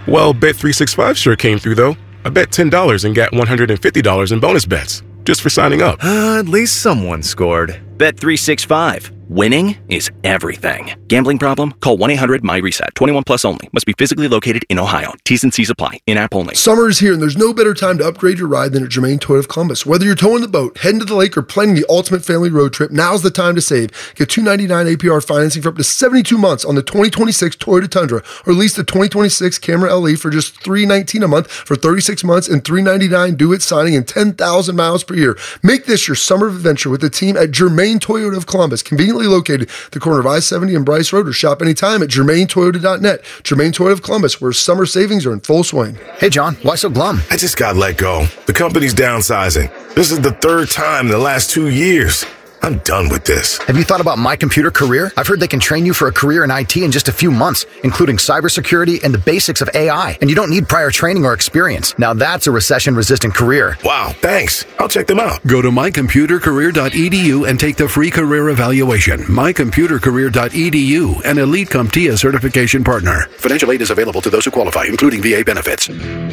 Well, Bet365 sure came through, though. I bet $10 and got $150 in bonus bets just for signing up. At least someone scored. Bet365. Winning is everything. Gambling problem? Call 1-800-MY-RESET. 21 plus only. Must be physically located in Ohio. T's and C's apply. In-app only. Summer is here, and there's no better time to upgrade your ride than at Germain Toyota of Columbus. Whether you're towing the boat, heading to the lake, or planning the ultimate family road trip, now's the time to save. Get $299 APR financing for up to 72 months on the 2026 Toyota Tundra, or lease the 2026 Camry LE for just $319 a month for 36 months and $399 due at signing and 10,000 miles per year. Make this your summer adventure with the team at Germain Toyota of Columbus, conveniently located at the corner of I-70 and Bryce Road, or shop anytime at GermainToyota.net. Germain Toyota of Columbus, where summer savings are in full swing. Hey, John, why so glum? I just got let go. The company's downsizing. This is the third time in the last 2 years. I'm done with this. Have you thought about My Computer Career? I've heard they can train you for a career in IT in just a few months, including cybersecurity and the basics of AI. And you don't need prior training or experience. Now that's a recession-resistant career. Wow, thanks. I'll check them out. Go to mycomputercareer.edu and take the free career evaluation. mycomputercareer.edu, an Elite CompTIA certification partner. Financial aid is available to those who qualify, including VA benefits.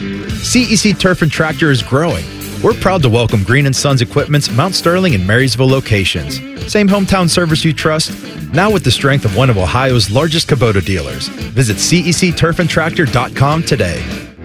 CEC Turf and Tractor is growing. We're proud to welcome Green & Sons Equipment's Mount Sterling and Marysville locations. Same hometown service you trust, now with the strength of one of Ohio's largest Kubota dealers. Visit CECTurfandTractor.com today.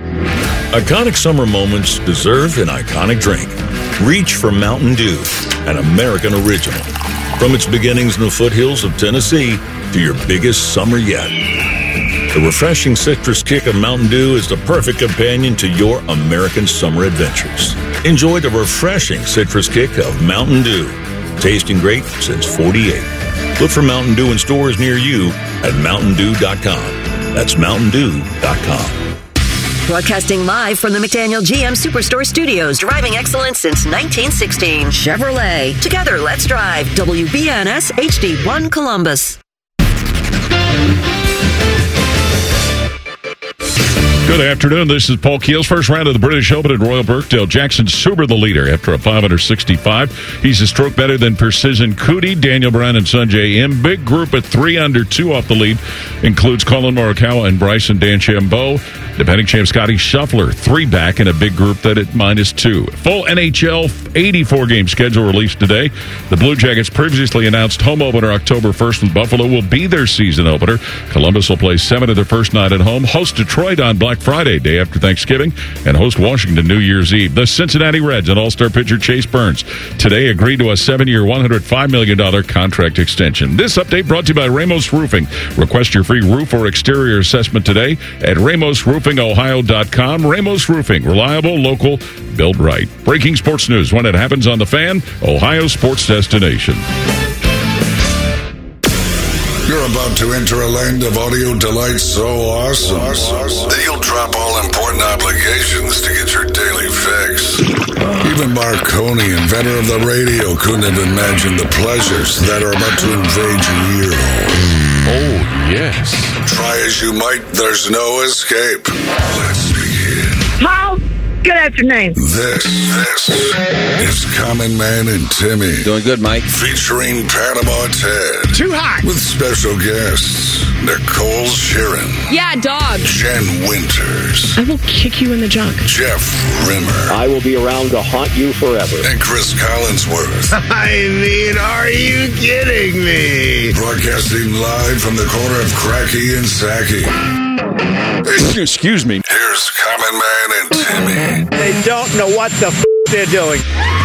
Iconic summer moments deserve an iconic drink. Reach for Mountain Dew, an American original. From its beginnings in the foothills of Tennessee to your biggest summer yet. The refreshing citrus kick of Mountain Dew is the perfect companion to your American summer adventures. Enjoy the refreshing citrus kick of Mountain Dew. Tasting great since '48. Look for Mountain Dew in stores near you at MountainDew.com. That's MountainDew.com. Broadcasting live from the McDaniel GM Superstore Studios, driving excellence since 1916. Chevrolet. Together, let's drive. WBNS HD1 Columbus. Good afternoon. This is Paul Keels. First round of the British Open at Royal Birkdale. Jackson Suber, the leader, after a 565. He's a stroke better than Precision Cootie, Daniel Brown, and Sungjae Im. Big group at 3 under 2 off the lead. Includes Colin Morikawa and Bryson DeChambeau. Defending champ Scotty Scheffler, 3 back in a big group that at -2. Full NHL 84-game schedule released today. The Blue Jackets previously announced home opener October 1st with Buffalo will be their season opener. Columbus will play 7 of their first 9 at home. Host Detroit on Black Friday, day after Thanksgiving, and host Washington New Year's Eve. The Cincinnati Reds and All-Star pitcher Chase Burns today agreed to a 7-year, $105 million contract extension. This update brought to you by Ramos Roofing. Request your free roof or exterior assessment today at RamosRoofingOhio.com. Ramos Roofing, reliable, local, built right. Breaking sports news when it happens on The Fan, Ohio sports destination. You're about to enter a land of audio delight so awesome that you'll drop all important obligations to get your daily fix. Even Marconi, inventor of the radio, couldn't have imagined the pleasures that are about to invade your ear hole. Oh, yes. Try as you might, there's no escape. Let's begin. Paul, good afternoon. This is Common Man and Timmy. Doing good, Mike. Featuring Panama Ted. Too hot. With special guests, Nicole Sheeran. Yeah, dog. Jen Winters. I will kick you in the junk. Jeff Rimmer. I will be around to haunt you forever. And Chris Collinsworth. I mean, are you kidding me? Broadcasting live from the corner of Cracky and Sacky. Excuse me. Here's Common Man and Timmy. They don't know what the they're doing.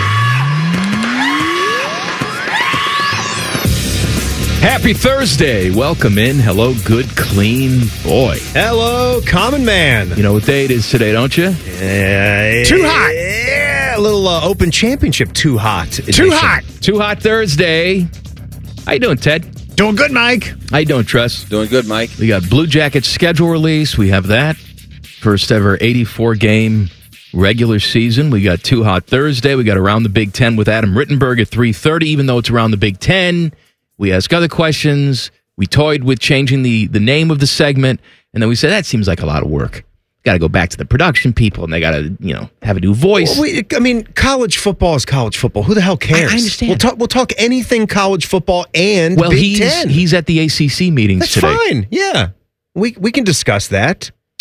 Happy Thursday. Welcome in. Hello, good, clean boy. Hello, Common Man. You know what day it is today, don't you? Too hot. Yeah, a little Open Championship too hot. Too hot. Too hot Thursday. How you doing, Ted? Doing good, Mike. How you doing, Tress? Doing good, Mike. We got Blue Jackets schedule release. We have that. First ever 84-game regular season. We got Too Hot Thursday. We got Around the Big Ten with Adam Rittenberg at 3:30, even though it's Around the Big Ten. We ask other questions. We toyed with changing the name of the segment. And then we said, that seems like a lot of work. Got to go back to the production people, and they got to, have a new voice. Well, college football is college football. Who the hell cares? I understand. We'll talk anything college football and Big Ten. He's at the ACC meetings today. That's fine. Yeah. We can discuss that.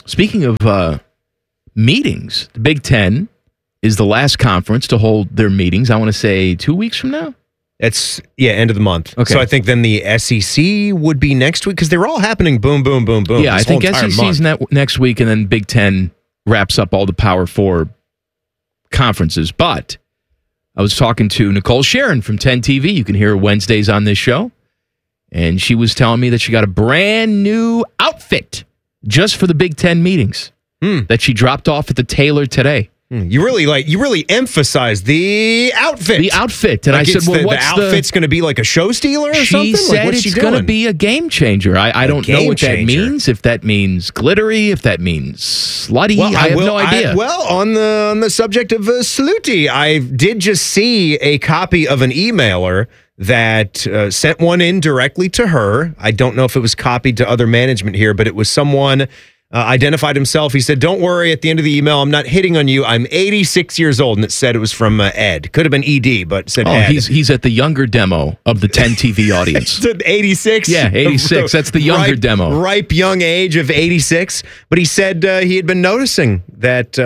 Speaking of meetings, the Big Ten is the last conference to hold their meetings. I want to say 2 weeks from now. It's, end of the month. Okay. So I think then the SEC would be next week because they're all happening boom, boom, boom, boom. Yeah, I think SEC's next week, and then Big Ten wraps up all the Power 4 conferences. But I was talking to Nicole Sharon from 10 TV. You can hear her Wednesdays on this show. And she was telling me that she got a brand new outfit just for the Big Ten meetings that she dropped off at the tailor today. You really emphasize the outfit. The outfit. And I said, well, what's the outfit's going to be like a show stealer or something? She said it's going to be a game changer. I don't know what that means. If that means glittery, if that means slutty, I have no idea. On the subject of slutty, I did just see a copy of an emailer that sent one in directly to her. I don't know if it was copied to other management here, but it was someone identified himself. He said, don't worry, at the end of the email, I'm not hitting on you. I'm 86 years old. And it said it was from Ed. Could have been ED, but said Ed. He's at the younger demo of the 10 TV audience. 86? Yeah, 86. That's the younger demo. Ripe young age of 86. But he said he had been noticing that,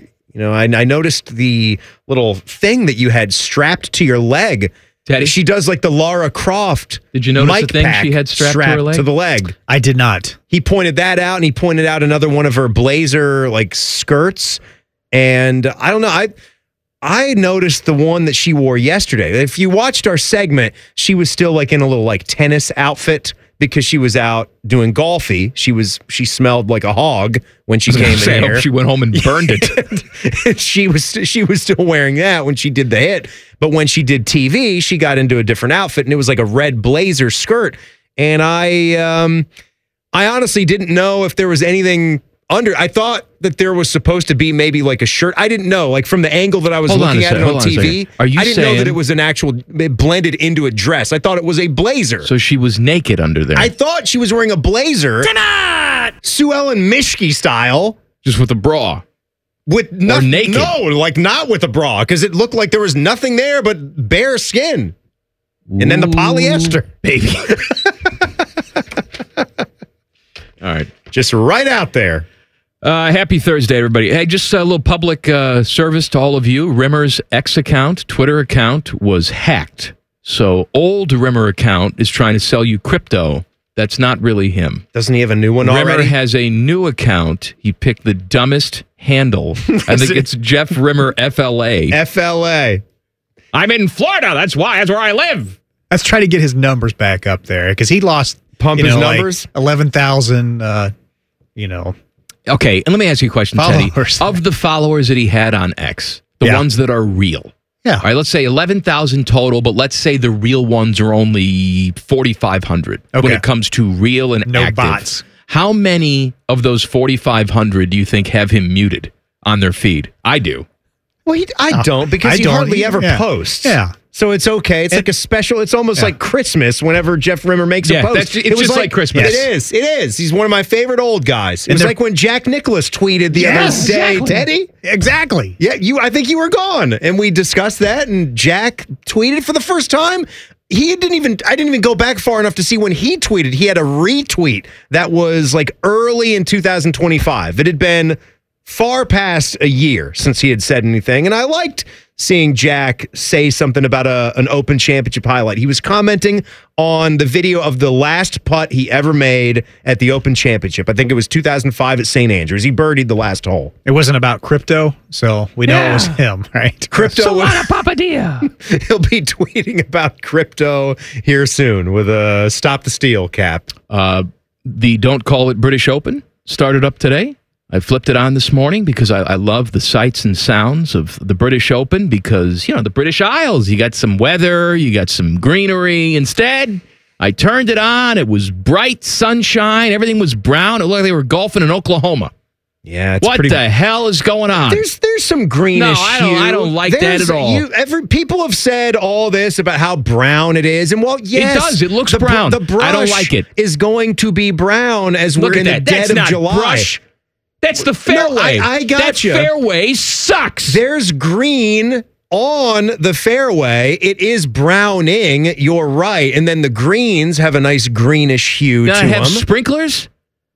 I noticed the little thing that you had strapped to your leg. Teddy? She does like the Lara Croft. Did you notice the thing she had strapped to her leg? To the leg. I did not. He pointed that out, and he pointed out another one of her blazer like skirts. And I don't know. I noticed the one that she wore yesterday. If you watched our segment, she was still like in a little like tennis outfit because she was out doing golfy. She smelled like a hog when she came in here. She went home and burned it. she was still wearing that when she did the hit. But when she did TV, she got into a different outfit, and it was like a red blazer skirt. And I honestly didn't know if there was anything under. I thought that there was supposed to be maybe like a shirt. I didn't know, like from the angle that I was looking at it on TV. I didn't know that it was an actual blended into a dress. I thought it was a blazer. So she was naked under there. I thought she was wearing a blazer. Tonight! Sue Ellen Mishke style. Just with a bra. With nothing. Naked. No, like not with a bra, because it looked like there was nothing there but bare skin. And then the polyester. Baby. All right. Just right out there. Happy Thursday, everybody. Hey, just a little public service to all of you. Rimmer's X account, Twitter account, was hacked. So old Rimmer account is trying to sell you crypto. That's not really him. Doesn't he have a new one already? Rimmer has a new account. He picked the dumbest handle. I think it's Jeff Rimmer FLA. FLA. I'm in Florida. That's why. That's where I live. Let's try to get his numbers back up there because he lost his numbers. Like 11,000. Okay, and let me ask you a question, followers. Teddy. Of the followers that he had on X, the ones that are real. Yeah. All right, let's say 11,000 total, but let's say the real ones are only 4,500 when it comes to real and no active. Bots. How many of those 4,500 do you think have him muted on their feed? I do. Well, I don't because he hardly ever posts. Yeah. So it's okay. It's like a special. It's almost like Christmas whenever Jeff Rimmer makes a post. It's just like Christmas. It is. He's one of my favorite old guys. It was like when Jack Nicklaus tweeted the other day, Teddy. Exactly. Yeah, I think you were gone. And we discussed that, and Jack tweeted for the first time. I didn't even go back far enough to see when he tweeted. He had a retweet that was like early in 2025. It had been far past a year since he had said anything, and I liked seeing Jack say something about an Open Championship highlight. He was commenting on the video of the last putt he ever made at the Open Championship. I think it was 2005 at St. Andrews. He birdied the last hole. It wasn't about crypto, so we know it was him, right? Crypto. So what a papadia. He'll be tweeting about crypto here soon with a Stop the Steal cap. The Don't Call It British Open started up today. I flipped it on this morning because I love the sights and sounds of the British Open because, the British Isles, you got some weather, you got some greenery. Instead, I turned it on. It was bright sunshine. Everything was brown. It looked like they were golfing in Oklahoma. Yeah, what the hell is going on? There's some greenish. No, I don't like that at all. People have said all this about how brown it is, and yes, it does. It looks brown. The brush I don't like it. Is going to be brown as we're in the dead of July. Brush. That's the fairway. No, I got you. That fairway sucks. There's green on the fairway. It is browning. You're right. And then the greens have a nice greenish hue to them. Have sprinklers?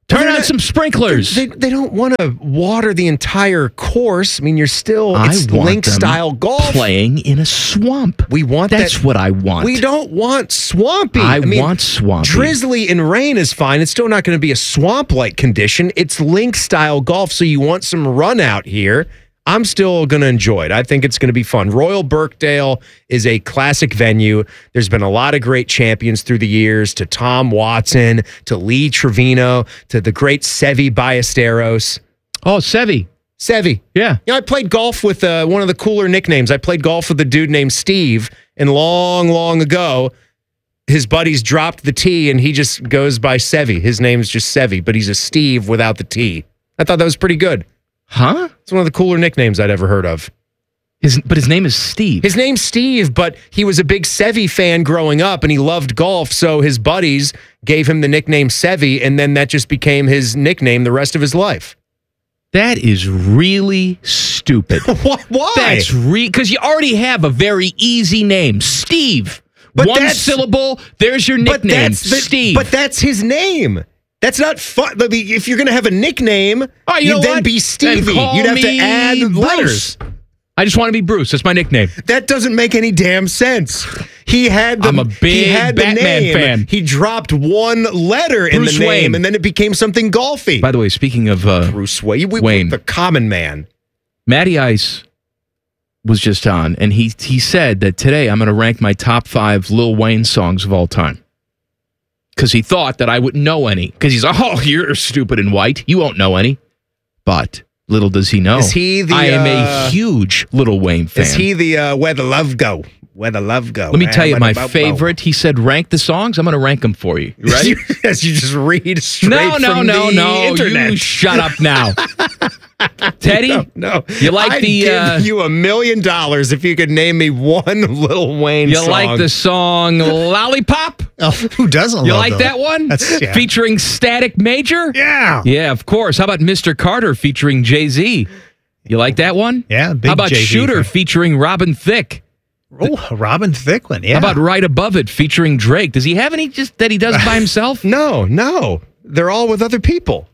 Turn on some sprinklers. They don't want to water the entire course. I mean, it's want link-style golf. Playing in a swamp. We want That's what I want. We don't want swampy. I want swampy. Drizzly and rain is fine. It's still not going to be a swamp-like condition. It's link-style golf, so you want some run out here. I'm still going to enjoy it. I think it's going to be fun. Royal Birkdale is a classic venue. There's been a lot of great champions through the years, to Tom Watson, to Lee Trevino, to the great Seve Ballesteros. Oh, Seve. Seve. Yeah. I played golf with one of the cooler nicknames. I played golf with a dude named Steve, and long ago, his buddies dropped the T, and he just goes by Seve. His name's just Seve, but he's a Steve without the T. I thought that was pretty good. Huh? It's one of the cooler nicknames I'd ever heard of. But his name is Steve. His name's Steve, but he was a big Seve fan growing up, and he loved golf, so his buddies gave him the nickname Seve, and then that just became his nickname the rest of his life. That is really stupid. Why? That's because you already have a very easy name, Steve. But one syllable, there's your nickname, Steve. But that's his name. That's not fun. If you're going to have a nickname, you'd then be Stevie. You'd have to add letters. I just want to be Bruce. That's my nickname. That doesn't make any damn sense. I'm a big Batman fan. He dropped one letter in the name, Wayne. and then it became something golfy. By the way, speaking of Bruce Wayne, Wayne, the common man. Matty Ice was just on, and he said that today I'm going to rank my top 5 Lil Wayne songs of all time. Because he thought that I wouldn't know any. Because he's like, oh, you're stupid and white. You won't know any. But little does he know, is he the, I am a huge Lil Wayne fan. Is he the Where the Love Go? Where the Love Go. Let me tell you my favorite. He said, rank the songs. I'm going to rank them for you. You ready? Yes, you just read straight from the internet. You shut up now. Teddy? No. You like I'd give you $1 million if you could name me one Lil Wayne song. You like the song Lollipop? Oh, who doesn't You love like that one? Yeah. Featuring Static Major? Yeah. Yeah, of course. How about Mr. Carter featuring Jay-Z? You like that one? Yeah, big How about Jay-Z Shooter fan. featuring Robin Thicke? Oh, Robin Thicke one, yeah. How about Right Above It featuring Drake? Does he have any just that he does by himself? No. They're all with other people.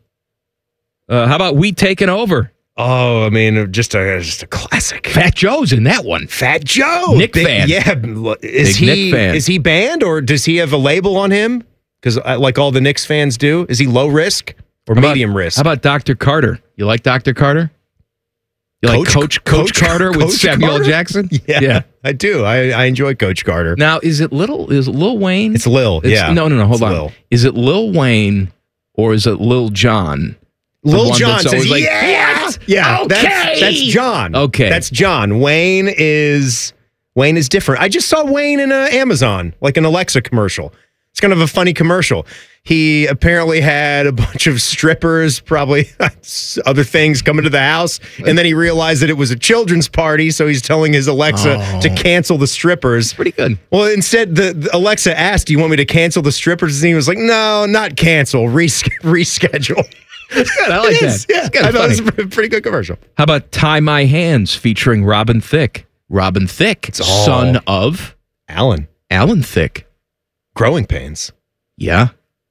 How about We Taking Over? Oh, I mean, just a classic. Fat Joe's in that one. Fat Joe. Nick fan. Yeah. Big Nick fan. Is he banned, or does he have a label on him? Because like all the Knicks fans do. Is he low risk or medium risk? How about Dr. Carter? You like Dr. Carter? You like Coach Carter with Samuel L. Jackson? Yeah, I do. I enjoy Coach Carter. Now, is it Lil Wayne? It's Lil, yeah. No, hold on. Lil. Is it Lil Wayne or is it Lil John? Lil John says, like, yes! Yeah, okay! That's John. Okay. That's John. Wayne is different. I just saw Wayne in Amazon, like an Alexa commercial. It's kind of a funny commercial. He apparently had a bunch of strippers, probably other things coming to the house, and then he realized that it was a children's party, so he's telling his Alexa to cancel the strippers. Pretty good. Well, instead, the Alexa asked, do you want me to cancel the strippers? And he was like, no, not cancel, reschedule. That's good. I like that. Yeah, I thought it was a pretty good commercial. How about Tie My Hands featuring Robin Thicke? Robin Thicke, son of Alan Thicke. Growing Pains. Yeah.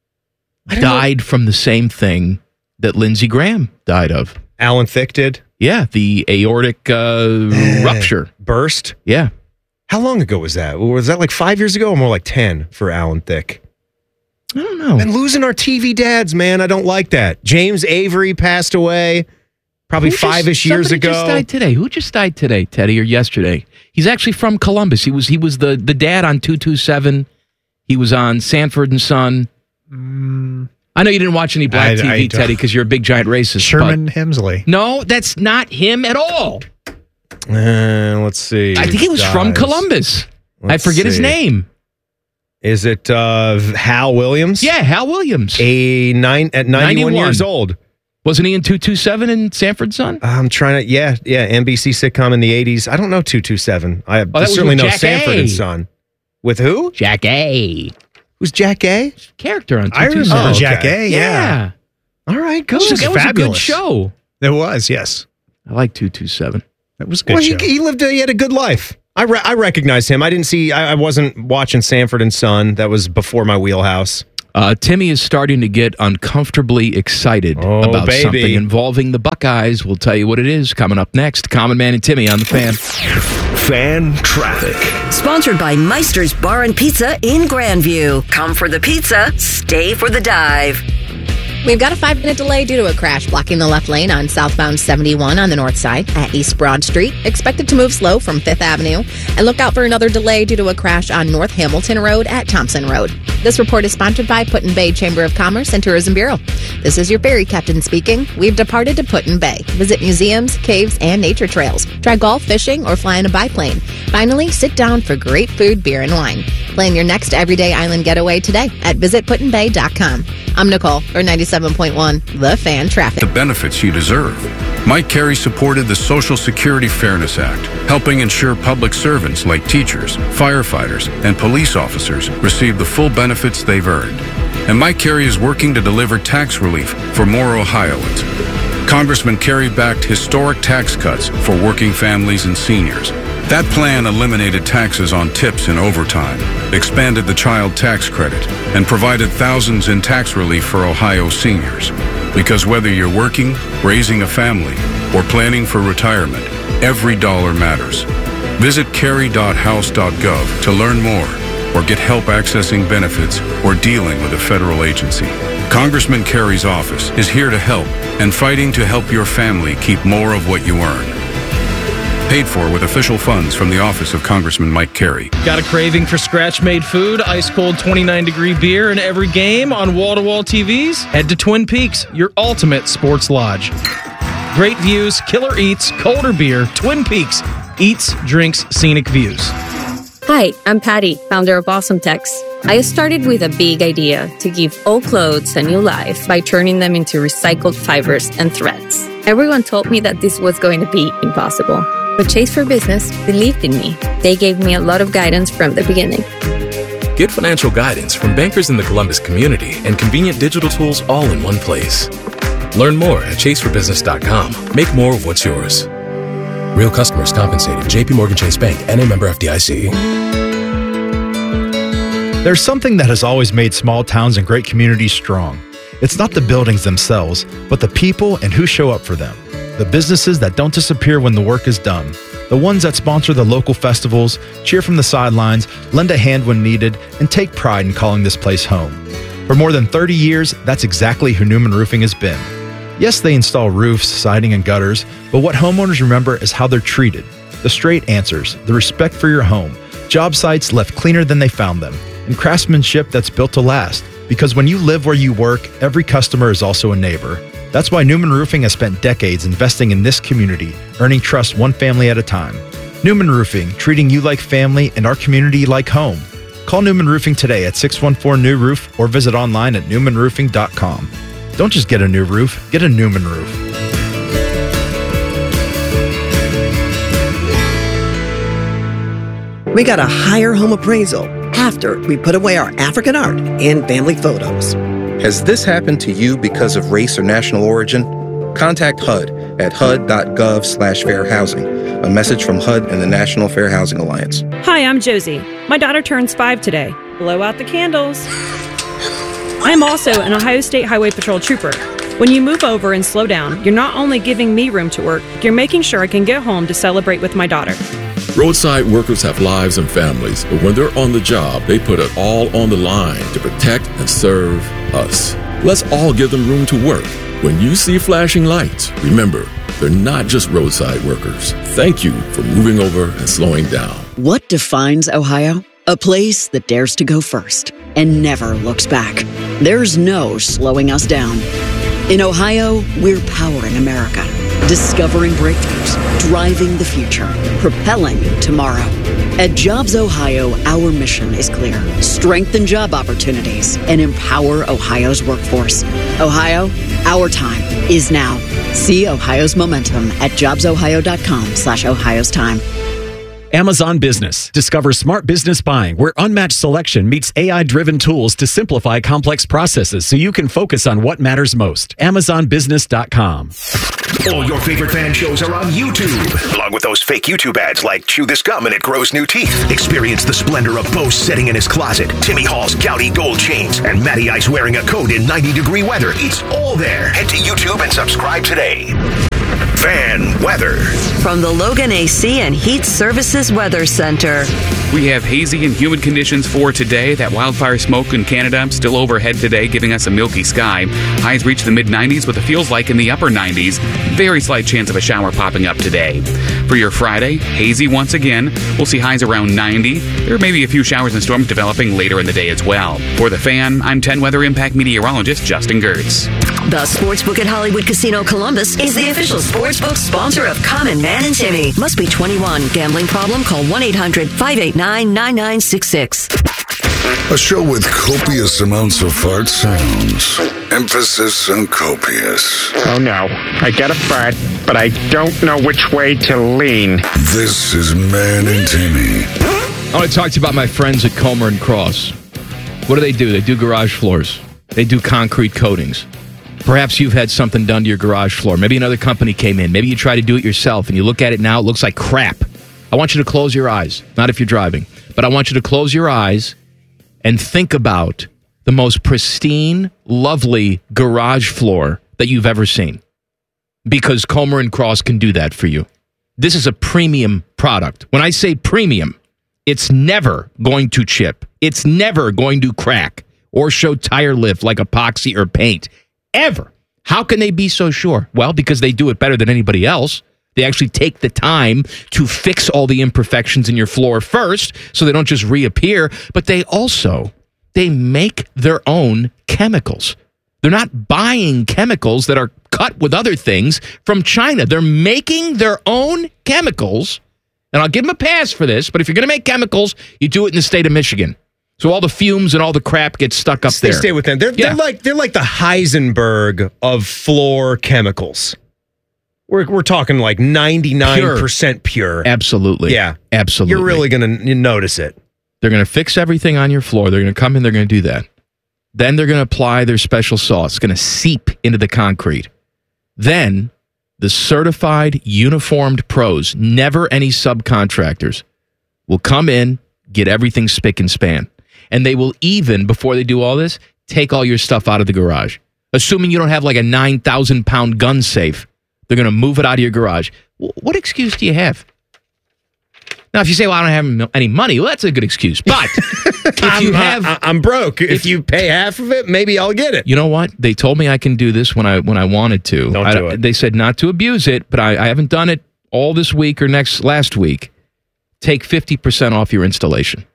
Died from the same thing that Lindsey Graham died of. Alan Thicke did? Yeah, the aortic rupture. Burst? Yeah. How long ago was that? Was that like 5 years ago or more like 10 for Alan Thicke? I don't know. And losing our TV dads, man, I don't like that. James Avery passed away probably 5-ish years ago. Who just died today? Who just died today, Teddy, or yesterday? He's actually from Columbus. He was the dad on 227. He was on Sanford and Son. I know you didn't watch any black TV, Teddy, because you're a big giant racist. Sherman Hemsley. No, that's not him at all. Let's see. I think he was from Columbus. I forget his name. Is it Hal Williams? Yeah, Hal Williams. At 91 years old. Wasn't he in 227 in Sanford and Son? I'm trying to, NBC sitcom in the 80s. I don't know 227. I certainly know Sanford and Son. With who? Jack A. Who's Jack A? Character on 227. I remember Jack A, yeah. All right, good. That was a good show. It was, yes. I like 227. That was a good show. He had a good life. I recognize him. I wasn't watching Sanford and Son. That was before my wheelhouse. Timmy is starting to get uncomfortably excited about something involving the Buckeyes. We'll tell you what it is coming up next. Common Man and Timmy on the Fan. Fan Traffic. Sponsored by Meister's Bar and Pizza in Grandview. Come for the pizza, stay for the dive. We've got a 5-minute delay due to a crash blocking the left lane on southbound 71 on the north side at East Broad Street. Expected to move slow from 5th Avenue. And look out for another delay due to a crash on North Hamilton Road at Thompson Road. This report is sponsored by Put-in-Bay Chamber of Commerce and Tourism Bureau. This is your ferry captain speaking. We've departed to Put-in-Bay. Visit museums, caves, and nature trails. Try golf, fishing, or fly in a biplane. Finally, sit down for great food, beer, and wine. Plan your next everyday island getaway today at visitputinbay.com. I'm Nicole, or 97.1, The Fan Traffic. The benefits you deserve. Mike Carey supported the Social Security Fairness Act, helping ensure public servants like teachers, firefighters, and police officers receive the full benefits they've earned. And Mike Carey is working to deliver tax relief for more Ohioans. Congressman Carey backed historic tax cuts for working families and seniors. That plan eliminated taxes on tips and overtime, expanded the child tax credit, and provided thousands in tax relief for Ohio seniors. Because whether you're working, raising a family, or planning for retirement, every dollar matters. Visit carey.house.gov to learn more or get help accessing benefits or dealing with a federal agency. Congressman Carey's office is here to help and fighting to help your family keep more of what you earn. Paid for with official funds from the office of Congressman Mike Carey. Got a craving for scratch-made food, ice-cold 29-degree beer in every game on wall-to-wall TVs? Head to Twin Peaks, your ultimate sports lodge. Great views, killer eats, colder beer, Twin Peaks. Eats, drinks, scenic views. Hi, I'm Patty, founder of Awesome Tex. I started with a big idea to give old clothes a new life by turning them into recycled fibers and threads. Everyone told me that this was going to be impossible. But Chase for Business believed in me. They gave me a lot of guidance from the beginning. Get financial guidance from bankers in the Columbus community and convenient digital tools all in one place. Learn more at chaseforbusiness.com. Make more of what's yours. Real customers compensated. J.P. Morgan Chase Bank, N.A. member FDIC. There's something that has always made small towns and great communities strong. It's not the buildings themselves, but the people and who show up for them. The businesses that don't disappear when the work is done. The ones that sponsor the local festivals, cheer from the sidelines, lend a hand when needed, and take pride in calling this place home. For more than 30 years, that's exactly who Newman Roofing has been. Yes, they install roofs, siding, and gutters, but what homeowners remember is how they're treated. The straight answers, the respect for your home, job sites left cleaner than they found them, and craftsmanship that's built to last. Because when you live where you work, every customer is also a neighbor. That's why Newman Roofing has spent decades investing in this community, earning trust one family at a time. Newman Roofing, treating you like family and our community like home. Call Newman Roofing today at 614-NEW-ROOF or visit online at newmanroofing.com. Don't just get a new roof, get a Newman roof. We got a higher home appraisal after we put away our African art and family photos. Has this happened to you because of race or national origin? Contact HUD at hud.gov/fair housing. A message from HUD and the National Fair Housing Alliance. Hi, I'm Josie. My daughter turns 5 today. Blow out the candles. I'm also an Ohio State Highway Patrol trooper. When you move over and slow down, you're not only giving me room to work, you're making sure I can get home to celebrate with my daughter. Roadside workers have lives and families, but when they're on the job, they put it all on the line to protect and serve us. Let's all give them room to work. When you see flashing lights, remember, they're not just roadside workers. Thank you for moving over and slowing down. What defines Ohio? A place that dares to go first and never looks back. There's no slowing us down. In Ohio, we're powering America, discovering breakthroughs, driving the future, propelling tomorrow. At Jobs Ohio, our mission is clear. Strengthen job opportunities and empower Ohio's workforce. Ohio, our time is now. See Ohio's momentum at jobsohio.com/Ohio's time. Amazon Business. Discover smart business buying where unmatched selection meets AI-driven tools to simplify complex processes so you can focus on what matters most. AmazonBusiness.com. All your favorite fan shows are on YouTube, along with those fake YouTube ads like chew this gum and it grows new teeth. Experience the splendor of Bo sitting in his closet, Timmy Hall's gouty gold chains, and Matty Ice wearing a coat in 90-degree weather. It's all there. Head to YouTube and subscribe today. Fan weather. From the Logan AC and Heat Services Weather Center. We have hazy and humid conditions for today. That wildfire smoke in Canada still overhead today, giving us a milky sky. Highs reach the mid-90s with a feels like in the upper 90s. Very slight chance of a shower popping up today. For your Friday, hazy once again. We'll see highs around 90. There may be a few showers and storms developing later in the day as well. For the Fan, I'm 10 Weather Impact meteorologist Justin Gertz. The Sportsbook at Hollywood Casino Columbus is the official sportsbook sponsor of Common Man and Timmy. Must be 21. Gambling problem? Call 1-800-589-9966. A show with copious amounts of fart sounds. Emphasis on copious. Oh no, I got a fart, but I don't know which way to lean. This is Man and Timmy. I want to talk to you about my friends at Comer and Cross. What do? They do garage floors. They do concrete coatings. Perhaps you've had something done to your garage floor. Maybe another company came in. Maybe you try to do it yourself, and you look at it now, it looks like crap. I want you to close your eyes. Not if you're driving. But I want you to close your eyes and think about the most pristine, lovely garage floor that you've ever seen. Because Comer and Cross can do that for you. This is a premium product. When I say premium, it's never going to chip. It's never going to crack or show tire lift like epoxy or paint. Ever. How can they be so sure? Well, because they do it better than anybody else. They actually take the time to fix all the imperfections in your floor first, so they don't just reappear, but they make their own chemicals. They're not buying chemicals that are cut with other things from China. They're making their own chemicals, and I'll give them a pass for this, but if you're going to make chemicals, you do it in the state of Michigan. So all the fumes and all the crap gets stuck up there. They stay with them. They're like the Heisenberg of floor chemicals. We're talking like 99% pure. Absolutely. Yeah. Absolutely. You're really going to notice it. They're going to fix everything on your floor. They're going to come in, they're going to do that. Then they're going to apply their special sauce. It's going to seep into the concrete. Then the certified, uniformed pros, never any subcontractors, will come in, get everything spick and span. And they will even, before they do all this, take all your stuff out of the garage. Assuming you don't have like a 9,000-pound gun safe, they're going to move it out of your garage. What excuse do you have? Now, if you say, well, I don't have any money, well, that's a good excuse. But if you have... I'm broke. If you pay half of it, maybe I'll get it. You know what? They told me I can do this when I wanted to. Don't do it. They said not to abuse it, but I haven't done it all this week or last week. Take 50% off your installation.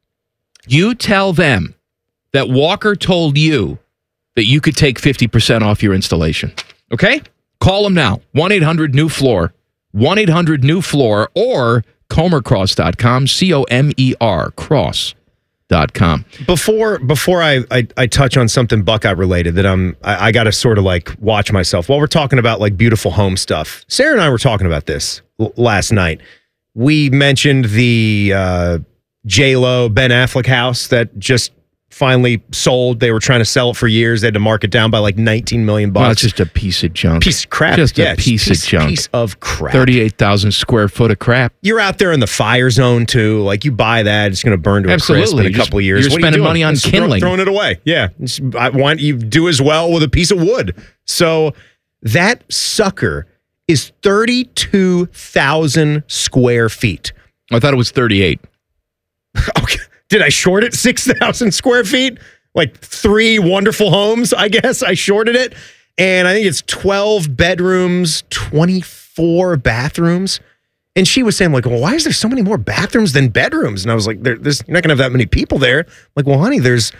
You tell them that Walker told you that you could take 50% off your installation. Okay? Call them now. 1-800-NEW-FLOOR. 1-800-NEW-FLOOR or comercross.com. COMER cross.com. Before I touch on something Buckeye related that I got to sort of like watch myself. While we're talking about like beautiful home stuff, Sarah and I were talking about this last night. We mentioned the J-Lo, Ben Affleck house that just finally sold. They were trying to sell it for years. They had to mark it down by like $19 million. Well, it's just a piece of junk. Piece of crap. Just a piece of junk. Piece of crap. 38,000 square foot of crap. You're out there in the fire zone too. Like you buy that, it's going to burn to a crisp in a couple of years. You're spending money on kindling. Throwing it away. Yeah. I want you do as well with a piece of wood. So that sucker is 32,000 square feet. I thought it was 38. Okay. Did I short it 6,000 square feet? Like 3 wonderful homes, I guess. I shorted it. And I think it's 12 bedrooms, 24 bathrooms. And she was saying, like, well, why is there so many more bathrooms than bedrooms? And I was like, you're not going to have that many people there. I'm like, well, honey, there's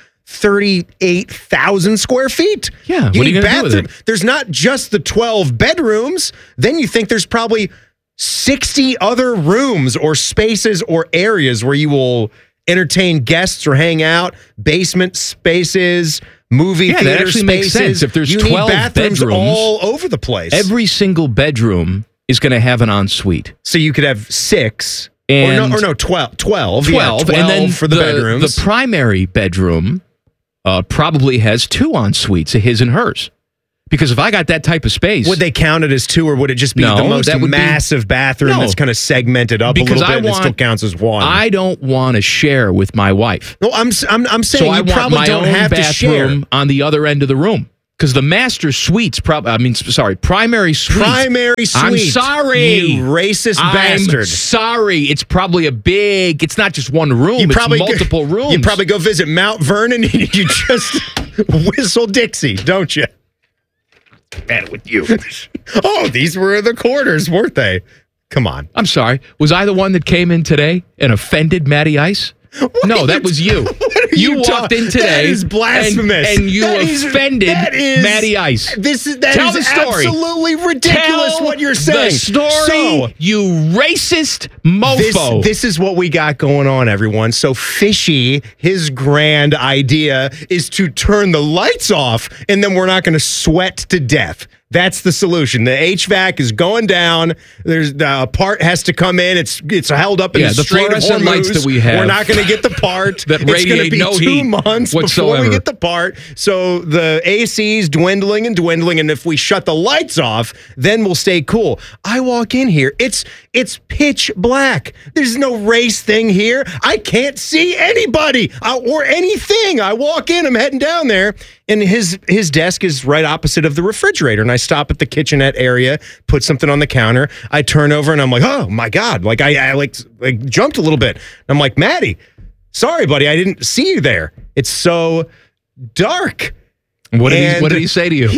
38,000 square feet. Yeah, what are you going to do with it? There's not just the 12 bedrooms. Then you think there's probably 60 other rooms or spaces or areas where you will entertain guests or hang out, basement spaces, movie theater that actually spaces. Makes sense. If there's you 12 need bathrooms bedrooms all over the place. Every single bedroom is going to have an ensuite. So you could have 6 and 12. 12, yeah, 12 and then for the bedrooms. The primary bedroom probably has 2 en suites, his and hers. Because if I got that type of space, would they count it as 2, or would it just be the most massive bathroom that's kind of segmented up a little bit and it still counts as 1? I don't want to share with my wife. No, I'm saying so you probably my don't own have to share. bathroom on the other end of the room. Because the master suite's primary suite. I'm sorry. You racist bastard. I'm sorry. It's probably it's not just one room. It's multiple rooms. You probably go visit Mount Vernon and you just whistle Dixie, don't you? Man, with you. Oh, these were the quarters, weren't they? Come on. I'm sorry. Was I the one that came in today and offended Matty Ice? No, that was you. You walked in today. That is blasphemous. And you offended Matty Ice. Tell the story. Absolutely ridiculous what you're saying. The story, you racist mofo. This is what we got going on, everyone. So Fishy, his grand idea is to turn the lights off, and then we're not going to sweat to death. That's the solution. The HVAC is going down. There's a part has to come in. It's held up in the Strait of Hormuz. Lights that we have. We're not going to get the part. That radiate it's going to be 2 months before we get the part. So the AC's dwindling, and if we shut the lights off, then we'll stay cool. I walk in here. It's pitch black. There's no race thing here. I can't see anybody or anything. I walk in. I'm heading down there. And his desk is right opposite of the refrigerator. And I stop at the kitchenette area, put something on the counter. I turn over and I'm like, oh my God. Like I jumped a little bit. I'm like, Maddie, sorry, buddy. I didn't see you there. It's so dark. What did he say to you?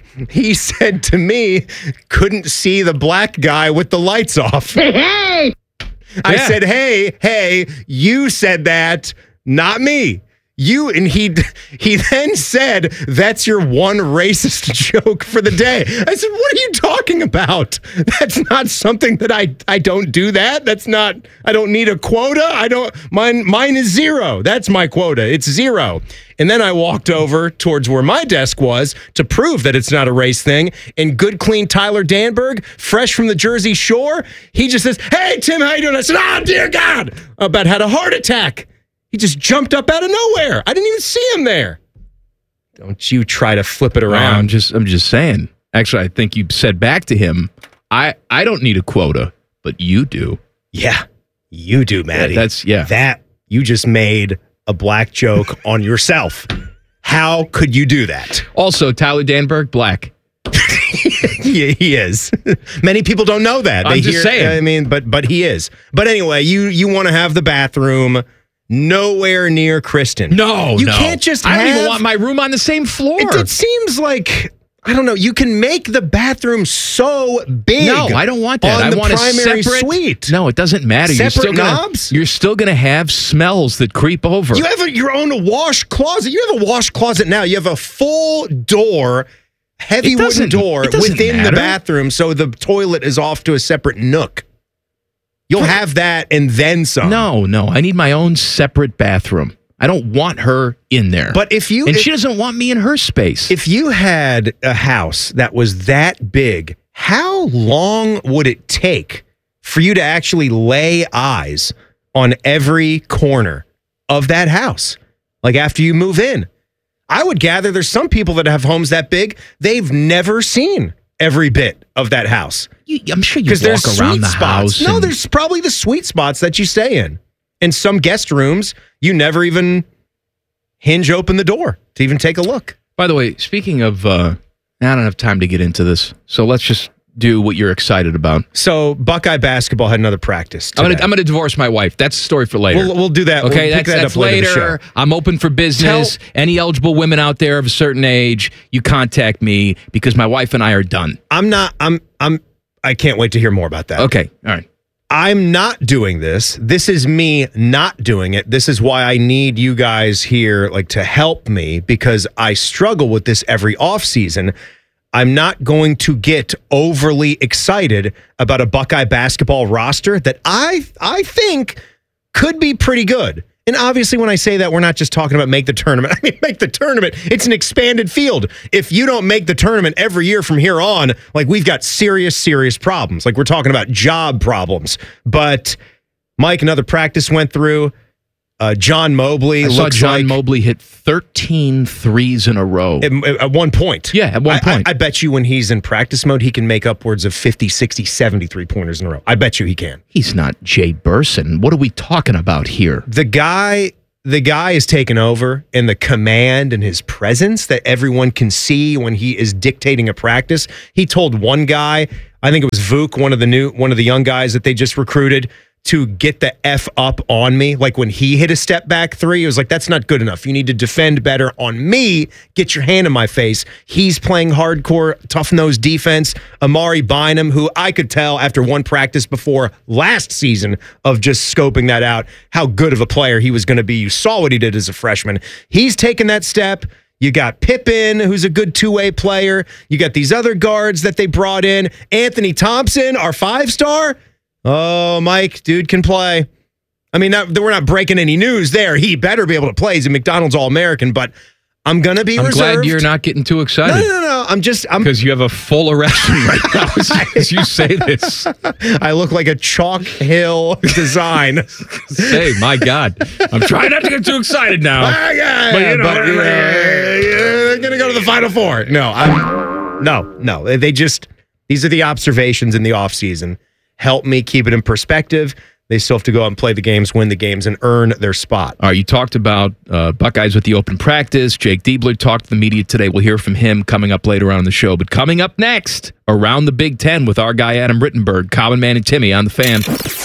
He said to me, couldn't see the black guy with the lights off. Hey! I said, hey, you said that, not me. And he then said, that's your one racist joke for the day. I said, what are you talking about? That's not something that I don't do that. That's not, I don't need a quota. Mine is 0. That's my quota. It's 0. And then I walked over towards where my desk was to prove that it's not a race thing. And good, clean Tyler Danberg, fresh from the Jersey Shore, he just says, hey, Tim, how you doing? I said, oh, dear God, about had a heart attack. He just jumped up out of nowhere. I didn't even see him there. Don't you try to flip it around. I'm just saying. Actually, I think you said back to him, I don't need a quota, but you do. Yeah, you do, Maddie. That you just made a black joke on yourself. How could you do that? Also, Tyler Danberg, black. Yeah, he is. Many people don't know that. I'm just saying. I mean, but he is. But anyway, you want to have the bathroom nowhere near Kristen. No, you can't just I don't even want my room on the same floor. It seems like, I don't know, you can make the bathroom so big. No, I don't want that. I want a primary separate suite. No, it doesn't matter. Separate knobs? You're still going to have smells that creep over. You have your own wash closet. You have a wash closet now. You have a full door, heavy wooden door within the bathroom, so the toilet is off to a separate nook. You'll have that and then some. No. I need my own separate bathroom. I don't want her in there. But she doesn't want me in her space. If you had a house that was that big, how long would it take for you to actually lay eyes on every corner of that house? Like after you move in? I would gather there's some people that have homes that big, they've never seen every bit of that house. I'm sure you walk around the house. No, there's probably the sweet spots that you stay in. In some guest rooms, you never even hinge open the door to even take a look. By the way, speaking of, I don't have time to get into this, so let's just do what you're excited about. So Buckeye basketball had another practice today. I'm going to divorce my wife. That's the story for later. We'll do that. Okay, we'll that's up later. later. I'm open for business. Any eligible women out there of a certain age, you contact me because my wife and I are done. I can't wait to hear more about that. Okay, all right. I'm not doing this. This is me not doing it. This is why I need you guys here to help me, because I struggle with this every offseason. I'm not going to get overly excited about a Buckeye basketball roster that I think could be pretty good. And obviously, when I say that, we're not just talking about make the tournament. I mean, make the tournament. It's an expanded field. If you don't make the tournament every year from here on, we've got serious problems. We're talking about job problems. But Mike, another practice went through. John Mobley I saw looks John like Mobley hit 13 threes in a row. At one point. Yeah, at one point. I bet you when he's in practice mode, he can make upwards of 50, 60, 70 three-pointers in a row. I bet you he can. He's not Jay Burson. What are we talking about here? The guy is taken over, and the command and his presence that everyone can see when he is dictating a practice. He told one guy, I think it was Vuk, one of the young guys that they just recruited, to get the F up on me. Like when he hit a step back three, it was like, that's not good enough. You need to defend better on me. Get your hand in my face. He's playing hardcore, tough-nosed defense. Amari Bynum, who I could tell after one practice before last season of just scoping that out, how good of a player he was going to be. You saw what he did as a freshman. He's taken that step. You got Pippen, who's a good two-way player. You got these other guards that they brought in. Anthony Thompson, our five-star. Oh, Mike, dude can play. I mean, we're not breaking any news there. He better be able to play. He's a McDonald's All-American, but I'm going to be reserved. I'm glad you're not getting too excited. No. I'm because you have a full erection right now as you say this. I look like a Chalk Hill design. Hey, my God. I'm trying not to get too excited now. But you're going to go to the Final Four. No. These are the observations in the offseason. Help me keep it in perspective. They still have to go out and play the games, win the games, and earn their spot. All right, you talked about Buckeyes with the open practice. Jake Diebler talked to the media today. We'll hear from him coming up later on in the show. But coming up next, around the Big Ten with our guy Adam Rittenberg, Common Man and Timmy on the Fan.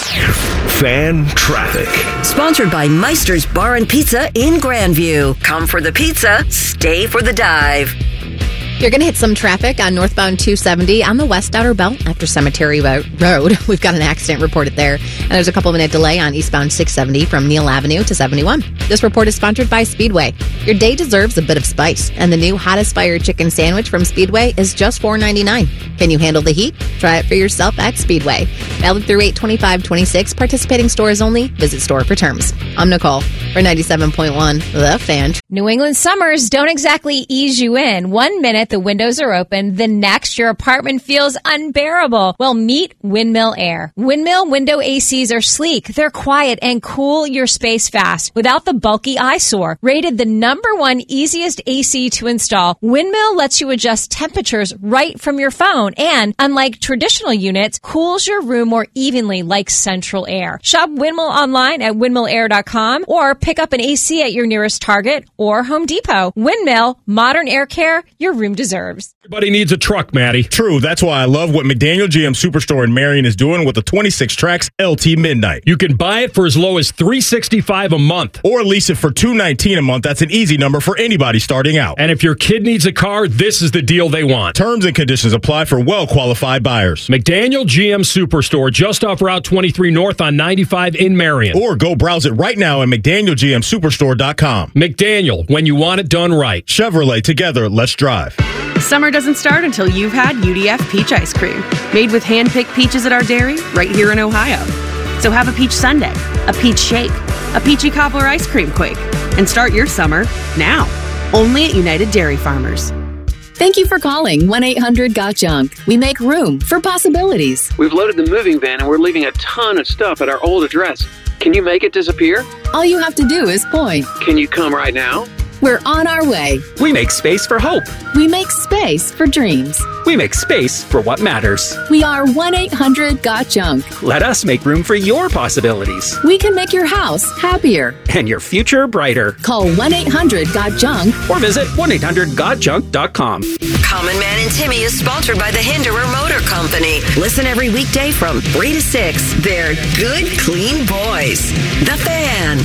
Fan traffic. Sponsored by Meister's Bar and Pizza in Grandview. Come for the pizza, stay for the dive. You're going to hit some traffic on northbound 270 on the West Outer Belt after Cemetery Road. We've got an accident reported there. And there's a couple-minute delay on eastbound 670 from Neal Avenue to 71. This report is sponsored by Speedway. Your day deserves a bit of spice, and the new Hottest Fire Chicken Sandwich from Speedway is just $4.99. Can you handle the heat? Try it for yourself at Speedway. Valid through 8/25/26. Participating stores only. Visit store for terms. I'm Nicole for 97.1 The Fan. New England summers don't exactly ease you in. 1 minute the windows are open, the next your apartment feels unbearable. Well, meet Windmill Air. Windmill window ACs are sleek, they're quiet, and cool your space fast without the bulky eyesore. Rated the #1 easiest AC to install, Windmill lets you adjust temperatures right from your phone and, unlike traditional units, cools your room more evenly like central air. Shop Windmill online at windmillair.com or pick up an AC at your nearest Target or Home Depot. Windmill, modern air care your room deserves. Everybody needs a truck, Maddie. True. That's why I love what McDaniel GM Superstore in Marion is doing with the 26 tracks LT Midnight. You can buy it for as low as $365 a month, or lease it for $219 a month. That's an easy number for anybody starting out. And if your kid needs a car, this is the deal they want. Terms and conditions apply for well-qualified buyers. McDaniel GM Superstore, just off Route 23 North on 95 in Marion. Or go browse it right now at McDanielGMSuperstore.com. McDaniel, when you want it done right. Chevrolet, together, let's drive. Summer doesn't start until you've had UDF peach ice cream, made with hand-picked peaches at our dairy right here in Ohio. So have a peach sundae, a peach shake, a peachy cobbler ice cream quake, and start your summer now. Only at United Dairy Farmers. Thank you for calling 1-800-GOT-JUNK. We make room for possibilities. We've loaded the moving van and we're leaving a ton of stuff at our old address. Can you make it disappear? All you have to do is point. Can you come right now? We're on our way. We make space for hope. We make space for dreams. We make space for what matters. We are 1-800-GOT-JUNK. Let us make room for your possibilities. We can make your house happier. And your future brighter. Call 1-800-GOT-JUNK. Or visit 1-800-GOT-JUNK.com. Common Man and Timmy is sponsored by the Hinderer Motor Company. Listen every weekday from 3 to 6. They're good, clean boys. The Fan.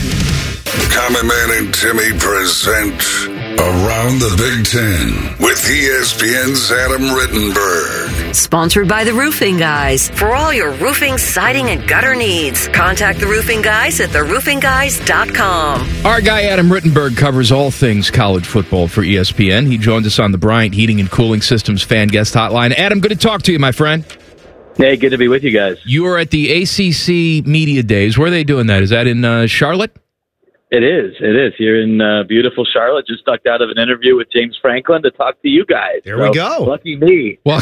Common Man and Timmy present Around the Big Ten with ESPN's Adam Rittenberg. Sponsored by the Roofing Guys. For all your roofing, siding, and gutter needs, contact the Roofing Guys at theroofingguys.com. Our guy Adam Rittenberg covers all things college football for ESPN. He joins us on the Bryant Heating and Cooling Systems fan guest hotline. Adam, good to talk to you, my friend. Hey, good to be with you guys. You were at the ACC Media Days. Where are they doing that? Is that in Charlotte? It is. Here in beautiful Charlotte. Just ducked out of an interview with James Franklin to talk to you guys. There we go. Lucky me. Well,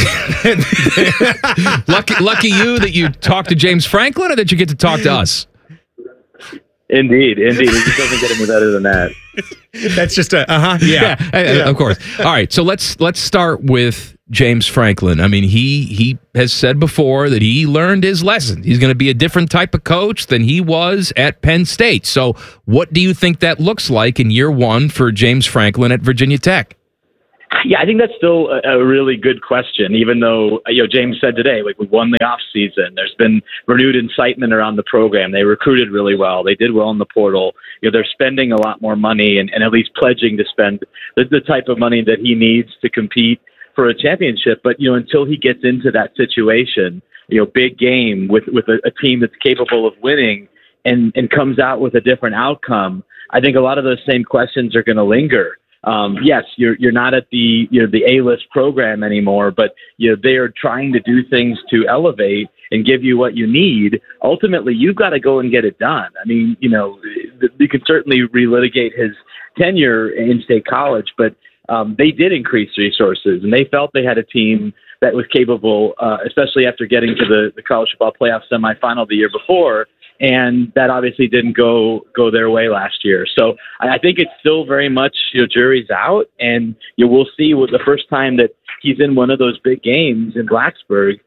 lucky you that you talked to James Franklin, or that you get to talk to us? Indeed. It just doesn't get any better than that. That's just Yeah, of course. All right, so let's start with James Franklin. I mean, he has said before that he learned his lesson. He's going to be a different type of coach than he was at Penn State. So what do you think that looks like in year one for James Franklin at Virginia Tech? Yeah, I think that's still a really good question, even though, James said today, we won the offseason. There's been renewed incitement around the program. They recruited really well. They did well in the portal. They're spending a lot more money and at least pledging to spend the type of money that he needs to compete for a championship. But, until he gets into that situation, big game with a team that's capable of winning and comes out with a different outcome, I think a lot of those same questions are going to linger. Yes, you're not at the the A-list program anymore, but they are trying to do things to elevate and give you what you need. Ultimately, you've got to go and get it done. I mean, you can certainly relitigate his tenure in State College, but they did increase resources, and they felt they had a team that was capable, especially after getting to the college football playoff semifinal the year before. And that obviously didn't go their way last year. So I think it's still very much, jury's out, and we'll see with the first time that he's in one of those big games in Blacksburg.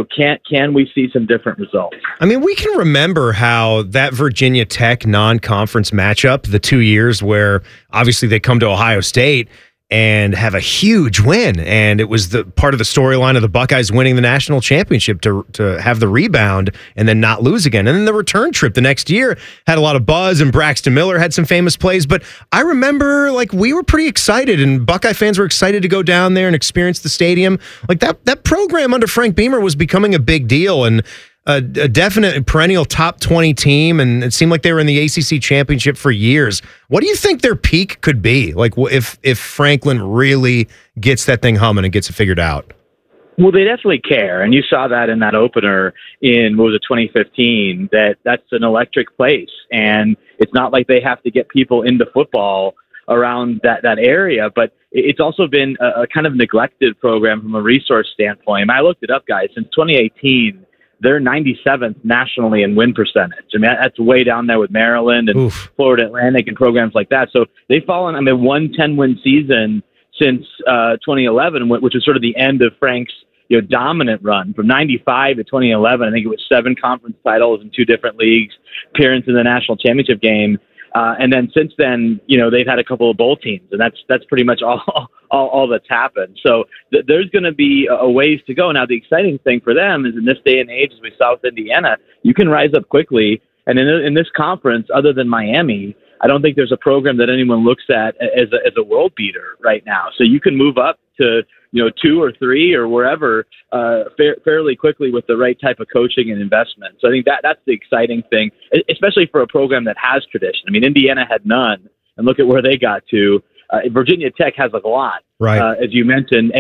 Can we see some different results? I mean, we can remember how that Virginia Tech non-conference matchup, the 2 years where obviously they come to Ohio State and have a huge win. And it was the part of the storyline of the Buckeyes winning the national championship to have the rebound and then not lose again. And then the return trip the next year had a lot of buzz, and Braxton Miller had some famous plays. But I remember, we were pretty excited, and Buckeye fans were excited to go down there and experience the stadium. That program under Frank Beamer was becoming a big deal, and a definite perennial top 20 team, and it seemed like they were in the ACC championship for years. What do you think their peak could be? If Franklin really gets that thing humming and gets it figured out? Well, they definitely care, and you saw that in that opener in 2015. That's an electric place, and it's not like they have to get people into football around that area, but it's also been a kind of neglected program from a resource standpoint. I looked it up, guys. Since 2018. They're 97th nationally in win percentage. I mean, that's way down there with Maryland and Florida Atlantic and programs like that. So they've fallen. I mean, 1 10-win season since 2011, which was sort of the end of Frank's dominant run. From 95 to 2011, I think it was 7 conference titles in 2 different leagues, appearance in the national championship game. And then since then, they've had a couple of bowl teams, and that's pretty much all that's happened. So there's going to be a ways to go. Now, the exciting thing for them is in this day and age, as we saw with Indiana, you can rise up quickly. And in this conference, other than Miami, I don't think there's a program that anyone looks at as a world beater right now. So you can move up to 2 or 3 or wherever fairly quickly with the right type of coaching and investment. So I think that's the exciting thing, especially for a program that has tradition. I mean, Indiana had none, and look at where they got to. Virginia Tech has a lot, right? As you mentioned,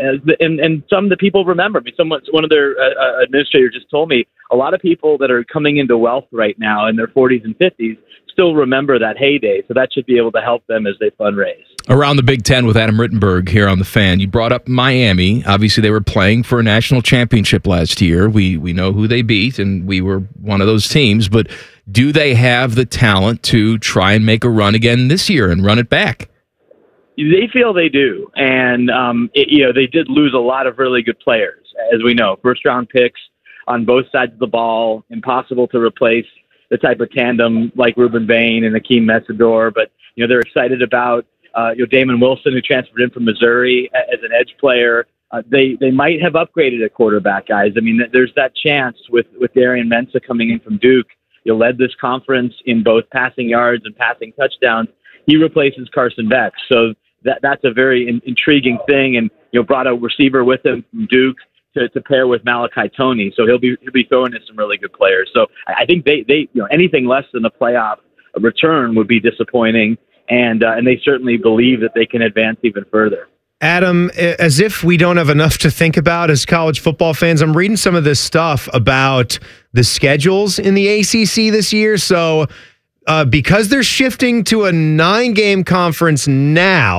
and some that people remember. I mean, one of their administrators just told me a lot of people that are coming into wealth right now in their 40s and 50s still remember that heyday. So that should be able to help them as they fundraise. Around the Big Ten with Adam Rittenberg here on The Fan. You brought up Miami. Obviously, they were playing for a national championship last year. We know who they beat, and we were one of those teams. But do they have the talent to try and make a run again this year and run it back? They feel they do. And, they did lose a lot of really good players, as we know. First-round picks on both sides of the ball, impossible to replace the type of tandem like Ruben Bain and Akeem Messidor. But, they're excited about Damon Wilson, who transferred in from Missouri as an edge player. They might have upgraded at quarterback, guys. I mean, there's that chance with Darian Mensah coming in from Duke. Led this conference in both passing yards and passing touchdowns. He replaces Carson Beck. So that's a very intriguing thing. And, brought a receiver with him from Duke to pair with Malachi Toney. So he'll be throwing in some really good players. So I think they anything less than a playoff return would be disappointing. And they certainly believe that they can advance even further. Adam, as if we don't have enough to think about as college football fans, I'm reading some of this stuff about the schedules in the ACC this year. So because they're shifting to a 9-game conference now,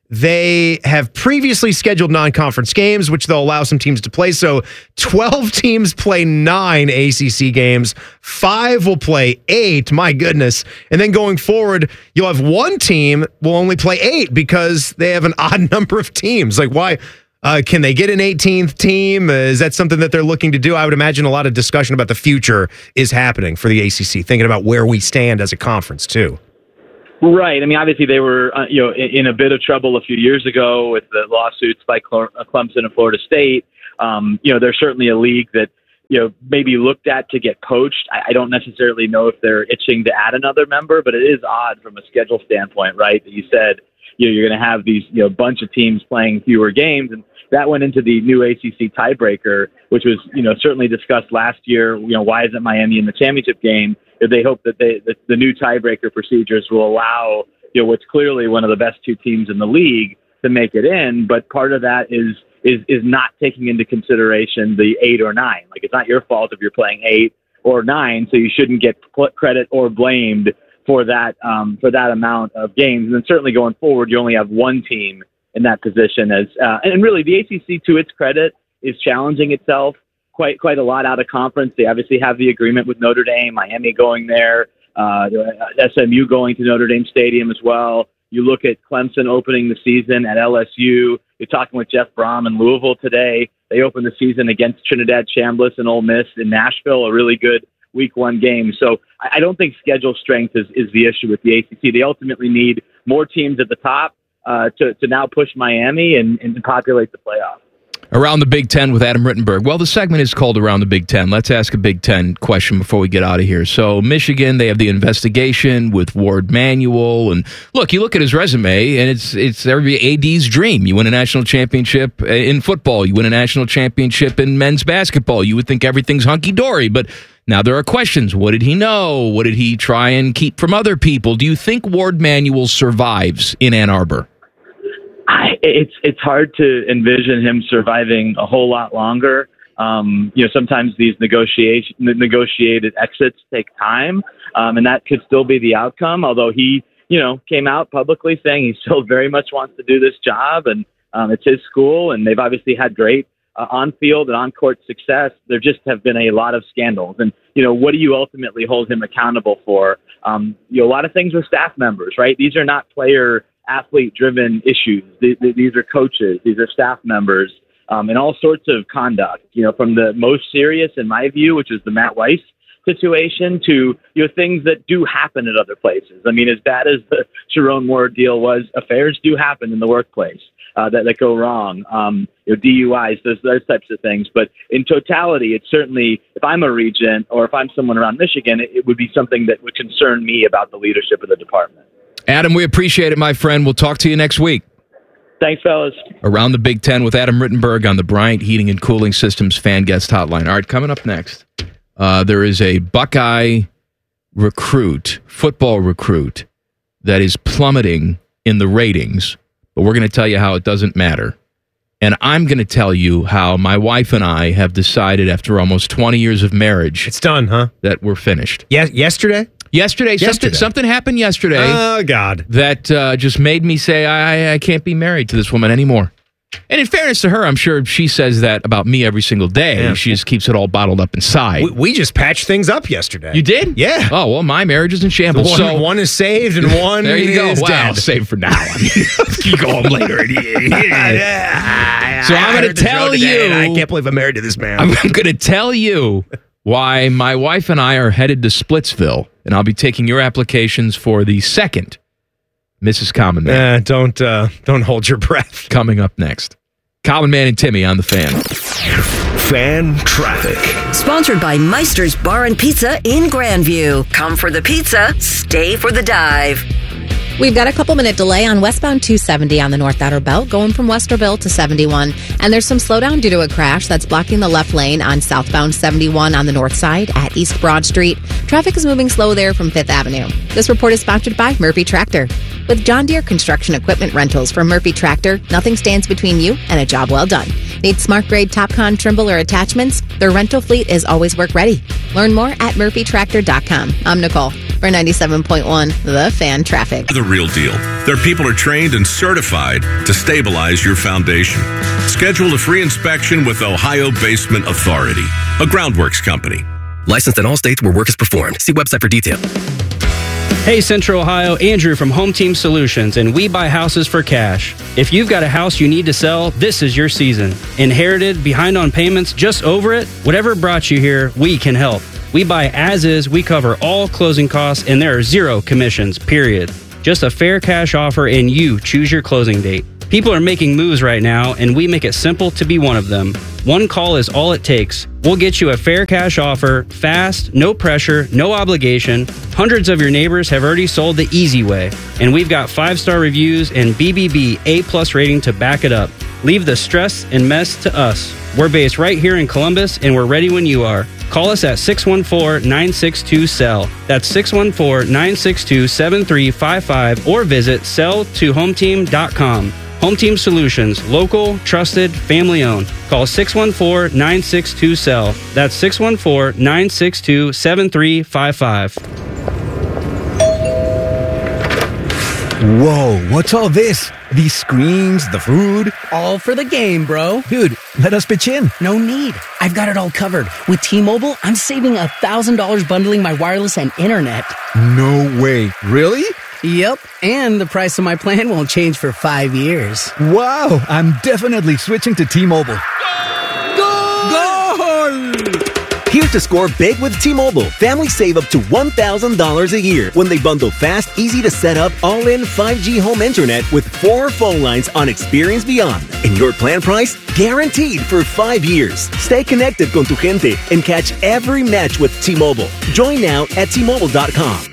they have previously scheduled non-conference games, which they'll allow some teams to play. So 12 teams play 9 ACC games. 5 will play 8. My goodness. And then going forward, you'll have one team will only play 8 because they have an odd number of teams. Like, why? Can they get an 18th team? Is that something that they're looking to do? I would imagine a lot of discussion about the future is happening for the ACC, thinking about where we stand as a conference, too. Right. I mean, obviously they were, in a bit of trouble a few years ago with the lawsuits by Clemson and Florida State. They're certainly a league that, maybe looked at to get poached. I don't necessarily know if they're itching to add another member, but it is odd from a schedule standpoint, right? That you said, you're going to have these, bunch of teams playing fewer games. And that went into the new ACC tiebreaker, which was, certainly discussed last year. Why isn't Miami in the championship game? They hope that the new tiebreaker procedures will allow, what's clearly one of the best 2 teams in the league to make it in. But part of that is not taking into consideration the 8 or 9. Like, it's not your fault if you're playing 8 or 9, so you shouldn't get credit or blamed for that amount of games. And then certainly going forward, you only have one team in that position. And really, the ACC, to its credit, is challenging itself quite a lot out of conference. They obviously have the agreement with Notre Dame, Miami going there, SMU going to Notre Dame Stadium as well. You look at Clemson opening the season at LSU. You're talking with Jeff Brom in Louisville today. They opened the season against Trinidad Chambliss and Ole Miss in Nashville, a really good Week 1 game. So I don't think schedule strength is the issue with the ACC. They ultimately need more teams at the top to now push Miami and to populate the playoff. Around the Big Ten with Adam Rittenberg. Well, the segment is called Around the Big Ten. Let's ask a Big Ten question before we get out of here. So, Michigan, they have the investigation with Ward Manuel. And look, you look at his resume, and it's every AD's dream. You win a national championship in football. You win a national championship in men's basketball. You would think everything's hunky-dory. But now there are questions. What did he know? What did he try and keep from other people? Do you think Ward Manuel survives in Ann Arbor? It's hard to envision him surviving a whole lot longer. Sometimes these negotiated exits take time, and that could still be the outcome. Although he, came out publicly saying he still very much wants to do this job, and it's his school, and they've obviously had great on-field and on-court success. There just have been a lot of scandals, and what do you ultimately hold him accountable for? A lot of things with staff members, right? These are not athlete-driven issues. These are coaches. These are staff members, and all sorts of conduct. From the most serious, in my view, which is the Matt Weiss situation, to things that do happen at other places. I mean, as bad as the Sharon Moore deal was, affairs do happen in the workplace that go wrong. DUIs, those types of things. But in totality, it's certainly, if I'm a regent or if I'm someone around Michigan, it would be something that would concern me about the leadership of the department. Adam, we appreciate it, my friend. We'll talk to you next week. Thanks, fellas. Around the Big Ten with Adam Rittenberg on the Bryant Heating and Cooling Systems Fan Guest Hotline. All right, coming up next, there is a Buckeye football recruit, that is plummeting in the ratings, but we're going to tell you how it doesn't matter. And I'm going to tell you how my wife and I have decided after almost 20 years of marriage. It's done, huh? That we're finished. Yesterday? Yesterday. Something happened yesterday. Oh, God. That just made me say, I can't be married to this woman anymore. And in fairness to her, I'm sure she says that about me every single day. Yeah. She just keeps it all bottled up inside. We just patched things up yesterday. You did? Yeah. Oh, well, my marriage is in shambles. So one is saved and one there you go. is dead. Saved for now. You go home later. So I'm going to tell you. I can't believe I'm married to this man. I'm going to tell you why my wife and I are headed to Splitsville, and I'll be taking your applications for the second Mrs. Common Man. Don't hold your breath. Coming up next. Common Man and Timmy on the Fan. Fan Traffic. Sponsored by Meister's Bar and Pizza in Grandview. Come for the pizza, stay for the dive. We've got a couple-minute delay on westbound 270 on the North Outer Belt, going from Westerville to 71. And there's some slowdown due to a crash that's blocking the left lane on southbound 71 on the north side at East Broad Street. Traffic is moving slow there from 5th Avenue. This report is sponsored by Murphy Tractor. With John Deere construction equipment rentals from Murphy Tractor, nothing stands between you and a job well done. Need smart-grade Topcon Trimble or attachments? Their rental fleet is always work ready. Learn more at murphytractor.com. I'm Nicole. For 97.1, The Fan traffic. The real deal. Their people are trained and certified to stabilize your foundation. Schedule a free inspection with Ohio Basement Authority, a groundworks company. Licensed in all states where work is performed. See website for detail. Hey, Central Ohio, Andrew from Home Team Solutions, and we buy houses for cash. If you've got a house you need to sell, this is your season. Inherited, behind on payments, just over it? Whatever brought you here, we can help. We buy as is, we cover all closing costs, and there are zero commissions, period. Just a fair cash offer, and you choose your closing date. People are making moves right now, and we make it simple to be one of them. One call is all it takes. We'll get you a fair cash offer, fast, no pressure, no obligation. Hundreds of your neighbors have already sold the easy way, and we've got 5-star reviews and BBB A+ rating to back it up. Leave the stress and mess to us. We're based right here in Columbus, and we're ready when you are. Call us at 614-962-SELL. That's 614-962-7355, or visit selltohometeam.com. Home Team Solutions, local, trusted, family-owned. Call 614-962-SELL. That's 614-962-7355. Whoa, what's all this? These screens, the food? All for the game, bro. Dude, let us pitch in. No need. I've got it all covered. With T-Mobile, I'm saving $1,000 bundling my wireless and internet. No way. Really? Yep, and the price of my plan won't change for 5 years. Wow, I'm definitely switching to T-Mobile. Goal! Here's to score big with T-Mobile. Families save up to $1,000 a year when they bundle fast, easy to set up, all-in 5G home internet with 4 phone lines on Experience Beyond. And your plan price? Guaranteed for 5 years. Stay connected con tu gente and catch every match with T-Mobile. Join now at T-Mobile.com.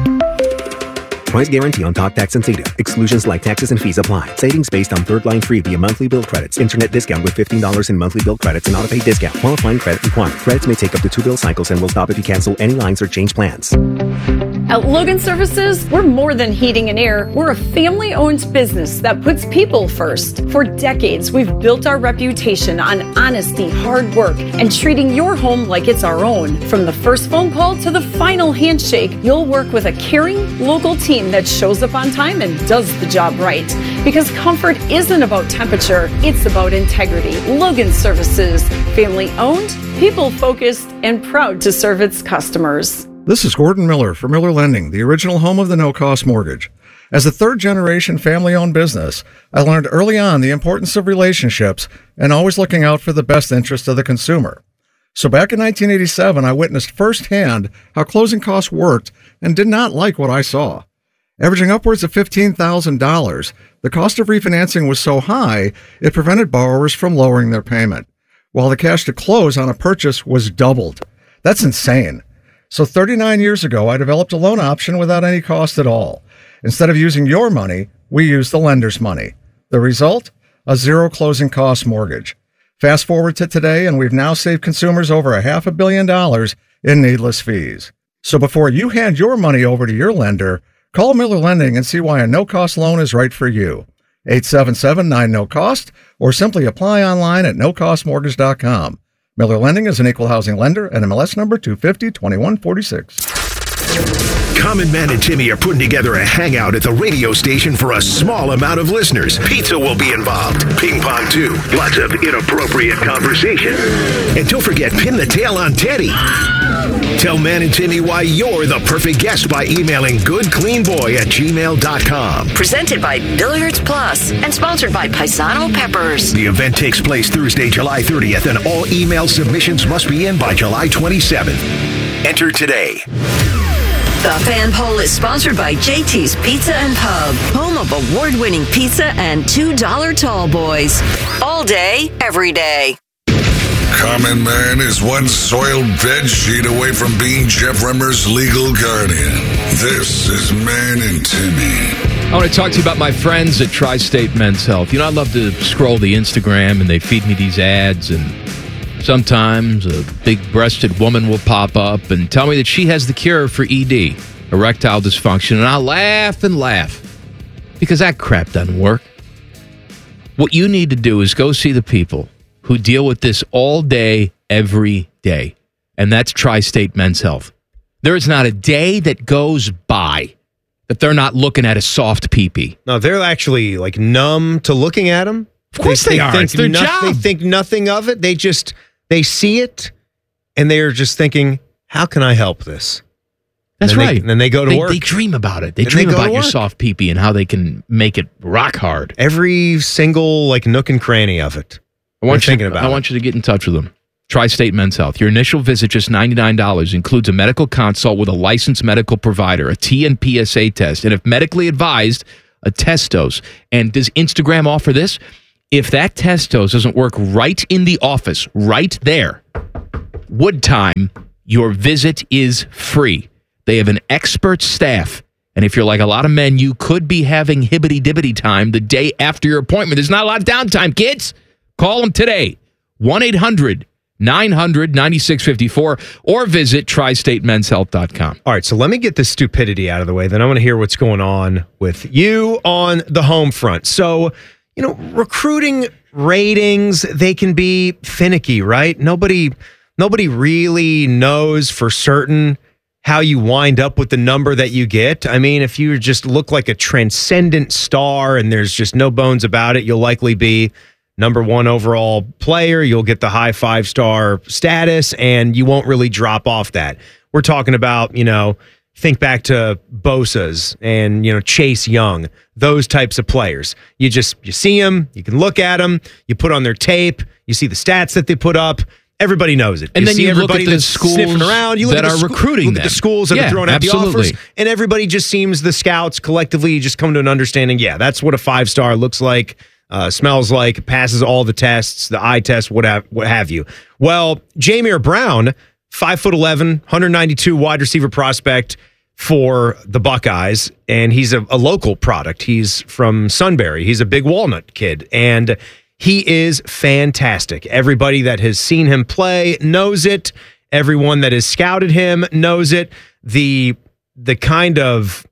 Price guarantee on talk, tax, and data. Exclusions like taxes and fees apply. Savings based on third line free via monthly bill credits. Internet discount with $15 in monthly bill credits and auto-pay discount. Qualifying credit required. Credits may take up to 2 bill cycles and will stop if you cancel any lines or change plans. At Logan Services, we're more than heating and air. We're a family-owned business that puts people first. For decades, we've built our reputation on honesty, hard work, and treating your home like it's our own. From the first phone call to the final handshake, you'll work with a caring, local team that shows up on time and does the job right. Because comfort isn't about temperature, it's about integrity. Logan Services, family-owned, people-focused, and proud to serve its customers. This is Gordon Miller for Miller Lending, the original home of the no-cost mortgage. As a third-generation family-owned business, I learned early on the importance of relationships and always looking out for the best interest of the consumer. So back in 1987, I witnessed firsthand how closing costs worked and did not like what I saw. Averaging upwards of $15,000, the cost of refinancing was so high, it prevented borrowers from lowering their payment, while the cash to close on a purchase was doubled. That's insane. So 39 years ago, I developed a loan option without any cost at all. Instead of using your money, we used the lender's money. The result? A zero closing cost mortgage. Fast forward to today, and we've now saved consumers over $500 million in needless fees. So before you hand your money over to your lender, call Miller Lending and see why a no-cost loan is right for you. 877-9-NO-COST, or simply apply online at nocostmortgage.com. Miller Lending is an equal housing lender and MLS number 250-2146. Common Man and Timmy are putting together a hangout at the radio station for a small amount of listeners. Pizza will be involved. Ping pong, too. Lots of inappropriate conversation. And don't forget, pin the tail on Teddy. Tell Man and Timmy why you're the perfect guest by emailing goodcleanboy@gmail.com. Presented by Billiards Plus and sponsored by Paisano Peppers. The event takes place Thursday, July 30th, and all email submissions must be in by July 27th. Enter today. The Fan Poll is sponsored by JT's Pizza and Pub, home of award-winning pizza and $2 tall boys. All day, every day. Common Man is one soiled bed sheet away from being Jeff Remmer's legal guardian. This is Man and Timmy. I want to talk to you about my friends at Tri-State Men's Health. You know, I love to scroll the Instagram, and they feed me these ads, and sometimes a big-breasted woman will pop up and tell me that she has the cure for ED, erectile dysfunction, and I'll laugh and laugh because that crap doesn't work. What you need to do is go see the people who deal with this all day, every day, and that's Tri-State Men's Health. There is not a day that goes by that they're not looking at a soft pee-pee. No, they're actually like numb to looking at them. Of course they are. It's their job. They think nothing of it. They see it, and they're just thinking, how can I help this? That's right. And then they go to work. They dream about it. They dream about your soft pee-pee and how they can make it rock hard. Every single like nook and cranny of it. I want you to get in touch with them. Tri-State Men's Health. Your initial visit, just $99, includes a medical consult with a licensed medical provider, a T and PSA test, and if medically advised, a test dose. And does Instagram offer this? If that test dose doesn't work right in the office, right there, wood time, your visit is free. They have an expert staff. And if you're like a lot of men, you could be having hibbity-dibbity time the day after your appointment. There's not a lot of downtime, kids. Call them today. 1-800-900-9654 or visit tristatemenshealth.com. All right, so let me get this stupidity out of the way. Then I want to hear what's going on with you on the home front. So, recruiting ratings, they can be finicky, right? Nobody really knows for certain how you wind up with the number that you get. I mean, if you just look like a transcendent star and there's just no bones about it, you'll likely be number 1 overall player. You'll get the high 5-star status, and you won't really drop off that. We're talking about, think back to Bosa's and, Chase Young, those types of players. You see them, you can look at them, you put on their tape, you see the stats that they put up. Everybody knows it. And then see you everybody look at the that's schools sniffing around. You look that at are recruiting look at the schools that are throwing out the offers, and everybody just seems, the scouts collectively just come to an understanding, that's what a 5-star looks like, smells like, passes all the tests, the eye test, what have you. Well, Jameer Brown, 5'11", 192 wide receiver prospect for the Buckeyes, and he's a local product. He's from Sunbury. He's a Big Walnut kid, and he is fantastic. Everybody that has seen him play knows it. Everyone that has scouted him knows it. The kind of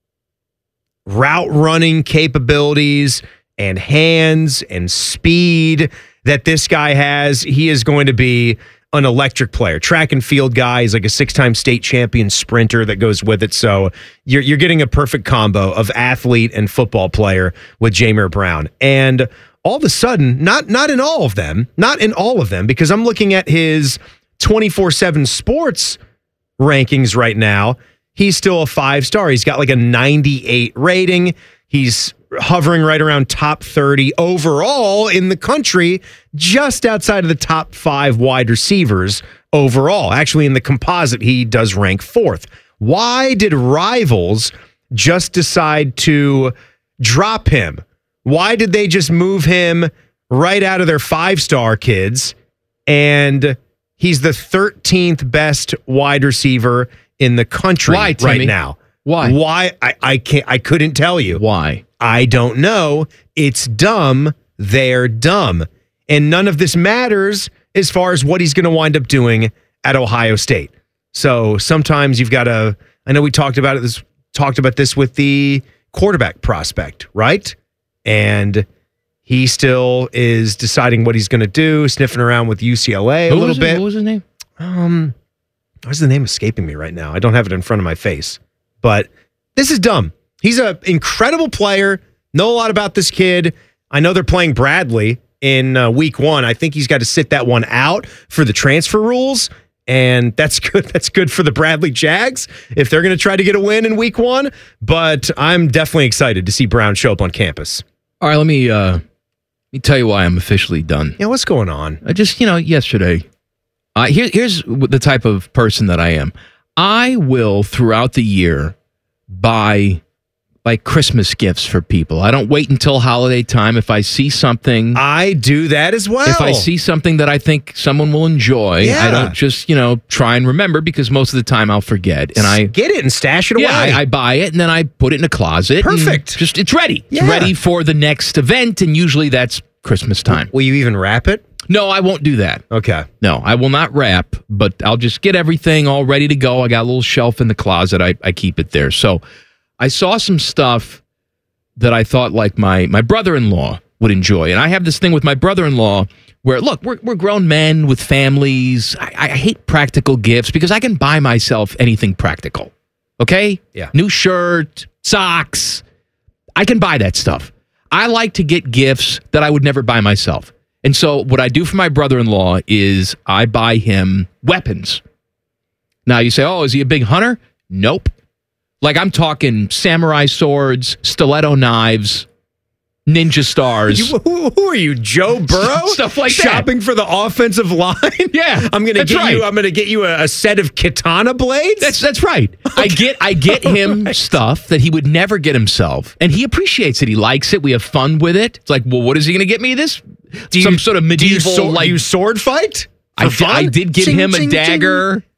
route running capabilities and hands and speed that this guy has, he is going to be an electric player. Track and field guy. He's like a 6-time state champion sprinter that goes with it. So you're getting a perfect combo of athlete and football player with Jameer Brown. And all of a sudden, not in all of them, because I'm looking at his 24/7 sports rankings right now. He's still a 5-star. He's got like a 98 rating. He's hovering right around top 30 overall in the country, just outside of the top 5 wide receivers overall. Actually, in the composite, he does rank 4th. Why did Rivals just decide to drop him? Why did they just move him right out of their 5-star kids? And he's the 13th best wide receiver in the country right now. Why? I couldn't tell you. Why? I don't know. It's dumb. They're dumb. And none of this matters as far as what he's going to wind up doing at Ohio State. So sometimes you've got to, I know we talked about this with the quarterback prospect, right? And he still is deciding what he's going to do, sniffing around with UCLA a little bit. What was his name? What's the name escaping me right now? I don't have it in front of my face. But this is dumb. He's an incredible player. Know a lot about this kid. I know they're playing Bradley in week 1. I think he's got to sit that one out for the transfer rules. And that's good. That's good for the Bradley Jags if they're going to try to get a win in week 1. But I'm definitely excited to see Brown show up on campus. All right, let me tell you why I'm officially done. Yeah, what's going on? I just, yesterday, here's the type of person that I am. I will, throughout the year, buy Christmas gifts for people. I don't wait until holiday time. If I see something, I do that as well. If I see something that I think someone will enjoy, I don't just, try and remember, because most of the time I'll forget. And I get it and stash it away. Yeah, I buy it and then I put it in a closet. Perfect. It's ready. Yeah. It's ready for the next event, and usually that's Christmas time. Will you even wrap it? No, I won't do that. Okay. No, I will not wrap, but I'll just get everything all ready to go. I got a little shelf in the closet. I keep it there. So I saw some stuff that I thought my brother-in-law would enjoy. And I have this thing with my brother-in-law where, look, we're grown men with families. I hate practical gifts because I can buy myself anything practical. Okay? Yeah. New shirt, socks. I can buy that stuff. I like to get gifts that I would never buy myself. And so what I do for my brother-in-law is I buy him weapons. Now you say, oh, is he a big hunter? Nope. Like I'm talking samurai swords, stiletto knives, ninja stars. Who are you, Joe Burrow? Stuff like that. Shopping for the offensive line? Yeah. I'm going to get you a set of katana blades? That's right. Okay. I get him stuff that he would never get himself, and he appreciates it. He likes it. We have fun with it. It's like, well, what is he going to get me this? Some sort of medieval do you sword fight? I did get him a dagger.